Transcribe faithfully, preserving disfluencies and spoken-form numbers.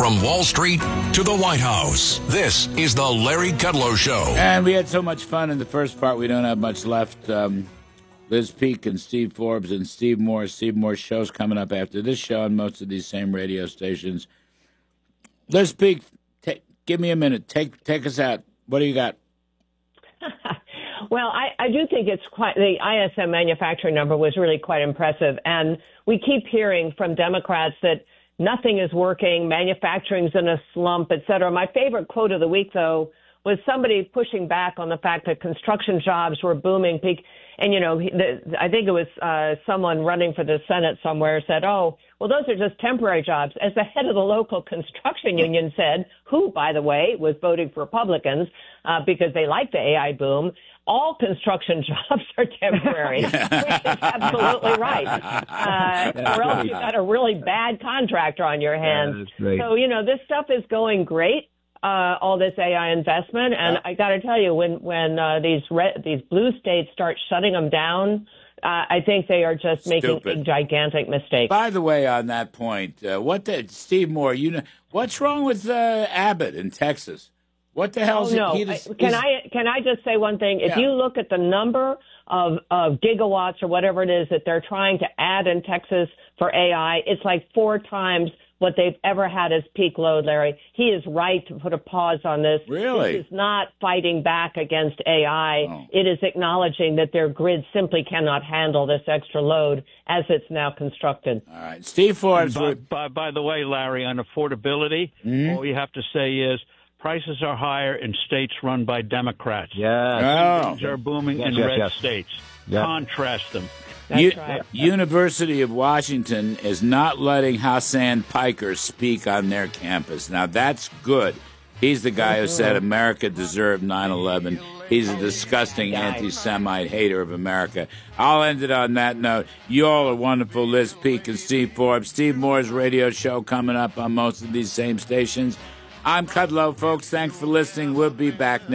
From Wall Street to the White House, this is the Larry Kudlow Show. And we had so much fun in the first part, we don't have much left. Um, Liz Peek and Steve Forbes and Steve Moore. Steve Moore's show's coming up after this show on most of these same radio stations. Liz Peek, t- give me a minute. Take take us out. What do you got? Well, I, I do think it's quite, the I S M manufacturing number was really quite impressive. And we keep hearing from Democrats that nothing is working, manufacturing's in a slump, et cetera. My favorite quote of the week, though, was somebody pushing back on the fact that construction jobs were booming. Peak, and, you know, the, I think it was uh, someone running for the Senate somewhere said, oh, well, those are just temporary jobs. As the head of the local construction union said, who, by the way, was voting for Republicans uh, because they like the A I boom, all construction jobs are temporary, which is absolutely right. Uh, or else you've got a really bad contractor on your hands. Yeah, so, you know, this stuff is going great. Uh, all this A I investment, and yeah. I got to tell you, when when uh, these red, these blue states start shutting them down, uh, I think they are just Stupid. making a gigantic mistake. By the way, on that point, uh, what the Steve Moore? You know what's wrong with uh, Abbott in Texas? What the hell? Oh, no. He just, can I can I just say one thing? If yeah. you look at the number of, of gigawatts or whatever it is that they're trying to add in Texas for A I, it's like four times what they've ever had as peak load, Larry. He is right to put a pause on this. Really? This is not fighting back against A I. Oh. It is acknowledging that their grid simply cannot handle this extra load as it's now constructed. All right. Steve Forbes. By, by, by the way, Larry, on affordability, mm-hmm. all you have to say is prices are higher in states run by Democrats. Yeah. Oh. Things are booming yes, in yes, red yes. states. Yeah. Contrast them. That's U- right. University of Washington is not letting Hassan Piker speak on their campus. Now, that's good. He's the guy who said America deserved nine eleven. He's a disgusting anti-Semite hater of America. I'll end it on that note. You all are wonderful, Liz Peek and Steve Forbes. Steve Moore's radio show coming up on most of these same stations. I'm Kudlow, folks. Thanks for listening. We'll be back next.